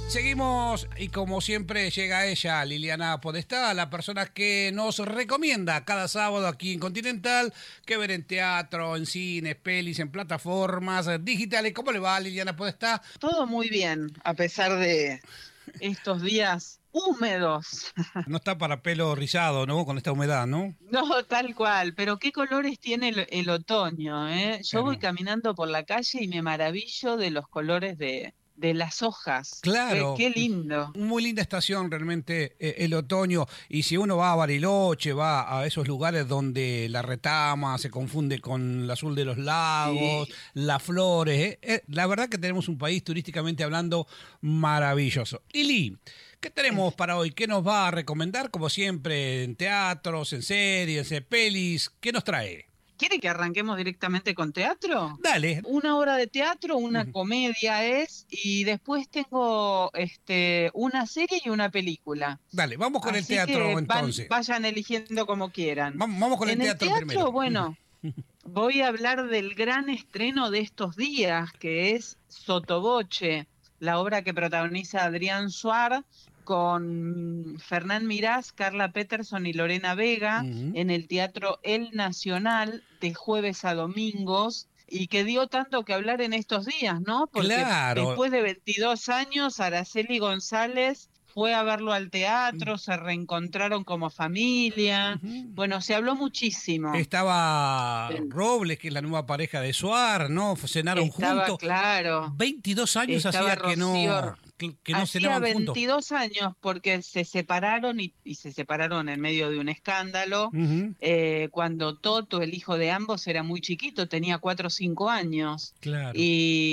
Seguimos y como siempre llega ella, Liliana Podestá, la persona que nos recomienda cada sábado aquí en Continental que ver en teatro, en cines, pelis, en plataformas digitales. ¿Cómo le va, Liliana Podestá? Todo muy bien, a pesar de estos días húmedos. No está para pelo rizado, ¿no? Con esta humedad, ¿no? No, tal cual, pero qué colores tiene el otoño, ¿eh? Yo voy Hermoso. caminando por la calle y me maravillo de los colores de las hojas. Claro, Qué lindo. muy linda estación realmente el otoño. Y si uno va a Bariloche, va a esos lugares donde la retama se confunde con el azul de los lagos, Sí. las flores. La verdad que tenemos un país turísticamente hablando maravilloso. Lili, ¿qué tenemos para hoy? ¿Qué nos va a recomendar? Como siempre, en teatros, en series, en pelis. ¿Qué nos trae? ¿Quiere que arranquemos directamente con teatro? Dale. Una obra de teatro, una Ujú. comedia es, y después tengo una serie y una película. Dale, vamos con el Así que teatro entonces. vayan eligiendo como quieran. Vamos con el En el teatro primero. teatro, bueno, voy a hablar del gran estreno de estos días, que es Sotoboche, la obra que protagoniza Adrián Suar con Fernán Mirás, Carla Peterson y Lorena Vega Ujú. en el Teatro El Nacional de jueves a domingos. Y que dio tanto que hablar en estos días, ¿no? Porque Claro. después de 22 años, Araceli González fue a verlo al teatro, se reencontraron como familia. Ujú. Bueno, se habló muchísimo. Estaba El- Robles, que es la nueva pareja de Suar, ¿no? Cenaron Estaba juntos. claro, 22 años estaba hacía Rocío. que no Hacía cenaban juntos. 22 años porque se separaron y se separaron en medio de un escándalo, Ujú. cuando Toto, el hijo de ambos, era muy chiquito, tenía 4 o 5 años. Claro.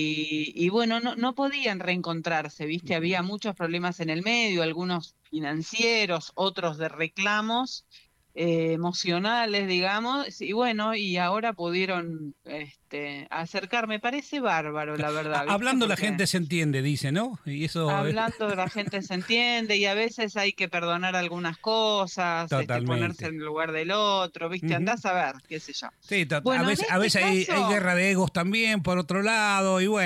Y bueno, no podían reencontrarse, ¿viste? Había muchos problemas en el medio, algunos financieros, otros de reclamos, emocionales, digamos, y bueno, y ahora pudieron acercar. Me parece bárbaro, la verdad, ¿viste? Hablando la Porque gente se entiende, dice, ¿no? Y eso hablando de la gente se entiende y a veces hay que perdonar algunas cosas, ponerse totalmente. en el lugar del otro, ¿viste? Ujú. Andás a ver, qué sé yo. Sí, Bueno, en a este veces hay caso, guerra de egos también, por otro lado, y bueno.